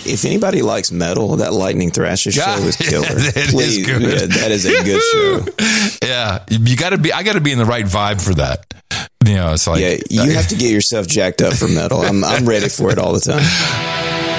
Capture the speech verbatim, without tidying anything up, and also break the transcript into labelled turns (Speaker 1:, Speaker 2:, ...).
Speaker 1: if anybody likes metal, that Lightning Thrashes
Speaker 2: Yeah,
Speaker 1: show is killer.
Speaker 2: it
Speaker 1: Please,
Speaker 2: is good.
Speaker 1: Yeah, that is a good show.
Speaker 2: Yeah, you got to be. I got to be in the right vibe for that. You know, it's like
Speaker 1: Yeah, you have to get yourself jacked up for metal. I'm I'm ready for it all the time.